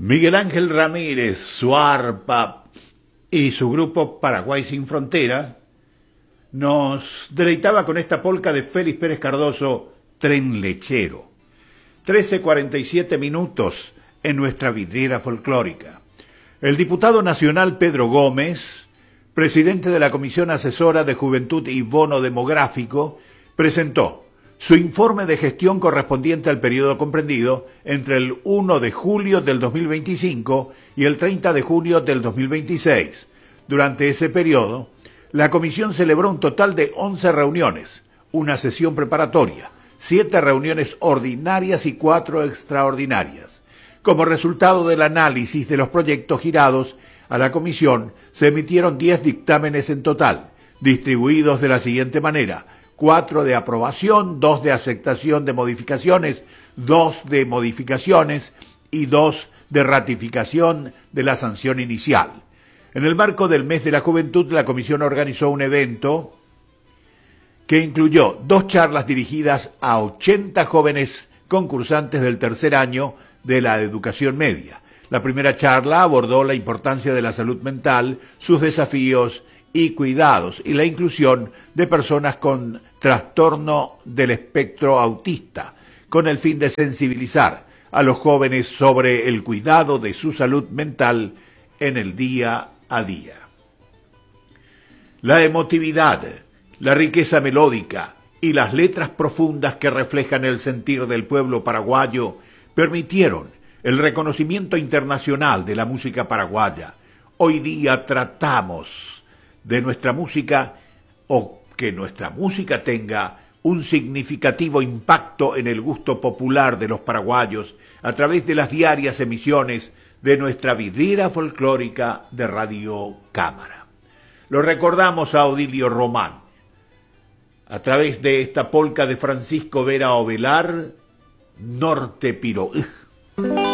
Miguel Ángel Ramírez, su arpa y su grupo Paraguay Sin Frontera nos deleitaba con esta polca de Félix Pérez Cardoso, Tren Lechero. 13:47 minutos en nuestra vidriera folclórica. El diputado nacional Pedro Gómez, presidente de la Comisión Asesora de Juventud y Bono Demográfico, presentó su informe de gestión correspondiente al periodo comprendido entre el 1 de julio del 2025 y el 30 de junio del 2026. Durante ese periodo, la comisión celebró un total de 11 reuniones, una sesión preparatoria, 7 reuniones ordinarias y 4 extraordinarias. Como resultado del análisis de los proyectos girados a la comisión, se emitieron 10 dictámenes en total, distribuidos de la siguiente manera: 4 de aprobación, 2 de aceptación de modificaciones, 2 de modificaciones y 2 de ratificación de la sanción inicial. En el marco del Mes de la Juventud, la comisión organizó un evento que incluyó 2 charlas dirigidas a 80 jóvenes concursantes del tercer año de la educación media. La primera charla abordó la importancia de la salud mental, sus desafíos y cuidados, y la inclusión de personas con trastorno del espectro autista, con el fin de sensibilizar a los jóvenes sobre el cuidado de su salud mental en el día a día. La emotividad, la riqueza melódica y las letras profundas que reflejan el sentir del pueblo paraguayo permitieron el reconocimiento internacional de la música paraguaya. Hoy día tratamos de nuestra música, o que nuestra música tenga un significativo impacto en el gusto popular de los paraguayos a través de las diarias emisiones de nuestra vidriera folclórica de Radio Cámara. Lo recordamos a Odilio Román a través de esta polca de Francisco Vera Ovelar, Norte Piró.